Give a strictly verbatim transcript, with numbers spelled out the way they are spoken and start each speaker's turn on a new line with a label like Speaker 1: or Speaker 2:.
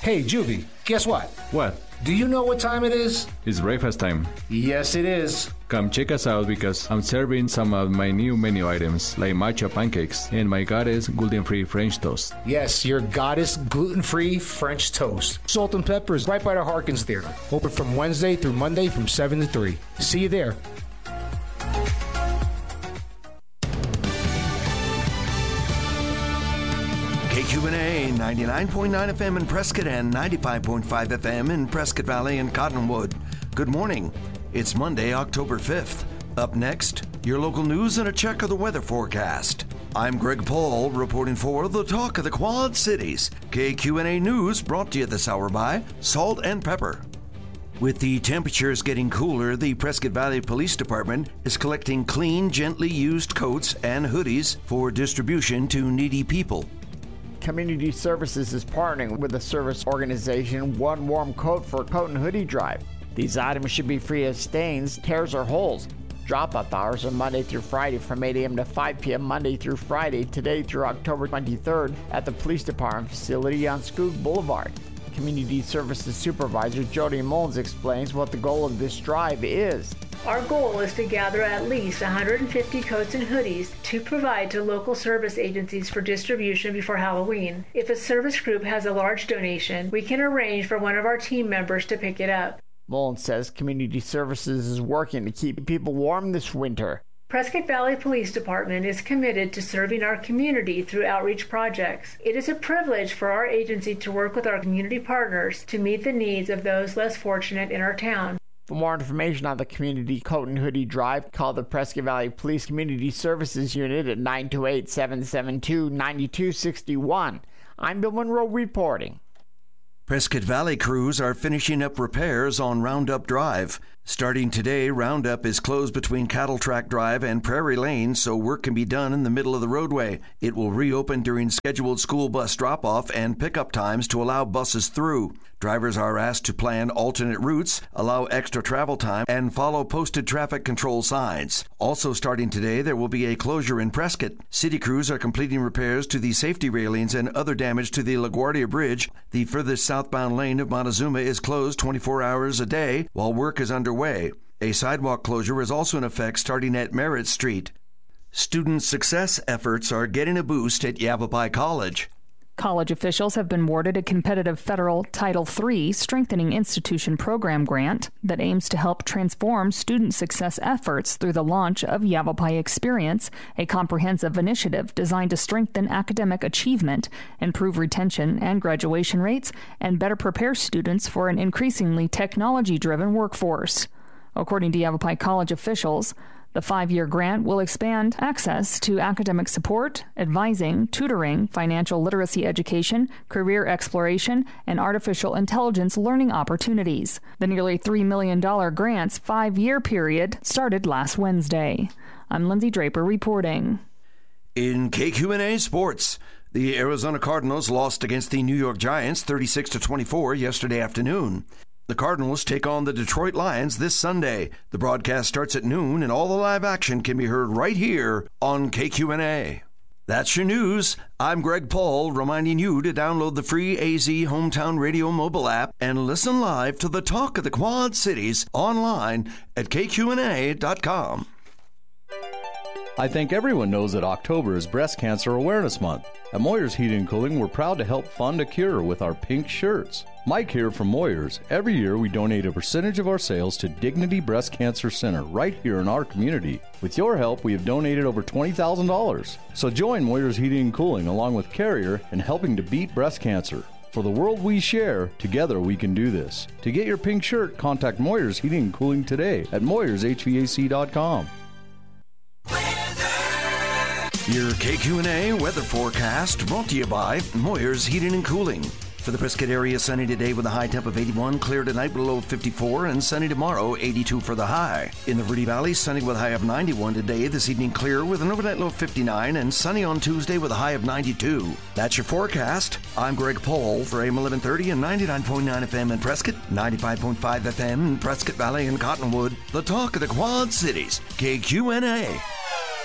Speaker 1: Hey, Juvie, guess what?
Speaker 2: What?
Speaker 1: Do you know what time it is?
Speaker 2: It's breakfast time.
Speaker 1: Yes, it is.
Speaker 2: Come check us out because I'm serving some of my new menu items like matcha pancakes and my goddess gluten-free French toast.
Speaker 1: Yes, your goddess gluten-free French toast. Salt and Pepper is right by the Harkins Theater. Open from Wednesday through Monday from seven to three. See you there.
Speaker 3: K Q N A ninety-nine point nine F M in Prescott and ninety-five point five F M in Prescott Valley and Cottonwood. Good morning. It's Monday, October fifth. Up next, your local news and a check of the weather forecast. I'm Greg Paul reporting for the Talk of the Quad Cities. K Q N A News brought to you this hour by Salt and Pepper. With the temperatures getting cooler, the Prescott Valley Police Department is collecting clean, gently used coats and hoodies for distribution to needy people.
Speaker 4: Community Services is partnering with the service organization One Warm Coat for Coat and Hoodie Drive. These items should be free of stains, tears, or holes. Drop-off hours are Monday through Friday from eight a.m. to five p.m. Monday through Friday, today through October twenty-third at the Police Department facility on Skoog Boulevard. Community Services Supervisor Jody Mullins explains what the goal of this drive is.
Speaker 5: Our goal is to gather at least one hundred fifty coats and hoodies to provide to local service agencies for distribution before Halloween. If a service group has a large donation, we can arrange for one of our team members to pick it up.
Speaker 4: Mullins says Community Services is working to keep people warm this winter.
Speaker 5: Prescott Valley Police Department is committed to serving our community through outreach projects. It is a privilege for our agency to work with our community partners to meet the needs of those less fortunate in our town.
Speaker 4: For more information on the Community Coat and Hoodie Drive, call the Prescott Valley Police Community Services Unit at nine two eight, seven seven two, nine two six one. I'm Bill Monroe reporting.
Speaker 3: Prescott Valley crews are finishing up repairs on Roundup Drive. Starting today, Roundup is closed between Cattle Track Drive and Prairie Lane, so work can be done in the middle of the roadway. It will reopen during scheduled school bus drop-off and pickup times to allow buses through. Drivers are asked to plan alternate routes, allow extra travel time, and follow posted traffic control signs. Also starting today, there will be a closure in Prescott. City crews are completing repairs to the safety railings and other damage to the LaGuardia Bridge. The furthest southbound lane of Montezuma is closed twenty-four hours a day while work is underway. A sidewalk closure is also in effect starting at Merritt Street. Student success efforts are getting a boost at Yavapai College.
Speaker 6: College officials have been awarded a competitive federal Title three Strengthening Institution Program grant that aims to help transform student success efforts through the launch of Yavapai Experience, a comprehensive initiative designed to strengthen academic achievement, improve retention and graduation rates, and better prepare students for an increasingly technology-driven workforce. According to Yavapai College officials, the five-year grant will expand access to academic support, advising, tutoring, financial literacy education, career exploration, and artificial intelligence learning opportunities. The nearly three million dollars grant's five-year period started last Wednesday. I'm Lindsay Draper reporting.
Speaker 3: In K Q N A Sports, the Arizona Cardinals lost against the New York Giants thirty-six to twenty-four yesterday afternoon. The Cardinals take on the Detroit Lions this Sunday. The broadcast starts at noon, and all the live action can be heard right here on K Q N A. That's your news. I'm Greg Paul, reminding you to download the free A Z Hometown Radio mobile app and listen live to the Talk of the Quad Cities online at K Q N A dot com.
Speaker 7: I think everyone knows that October is Breast Cancer Awareness Month. At Moyers Heating and Cooling, we're proud to help fund a cure with our pink shirts. Mike here from Moyers. Every year we donate a percentage of our sales to Dignity Breast Cancer Center right here in our community. With your help, we have donated over twenty thousand dollars. So join Moyers Heating and Cooling along with Carrier in helping to beat breast cancer. For the world we share, together we can do this. To get your pink shirt, contact Moyers Heating and Cooling today at Moyers H V A C dot com.
Speaker 3: Your K Q N A weather forecast brought to you by Moyers Heating and Cooling. For the Prescott area, sunny today with a high temp of eighty-one, clear tonight with a low of fifty-four, and sunny tomorrow, eighty-two for the high. In the Verde Valley, sunny with a high of ninety-one today, this evening clear with an overnight low of fifty-nine, and sunny on Tuesday with a high of ninety-two. That's your forecast. I'm Greg Paul for A M eleven thirty and ninety-nine point nine F M in Prescott, ninety-five point five F M in Prescott Valley and Cottonwood, the talk of the Quad Cities, K Q N A.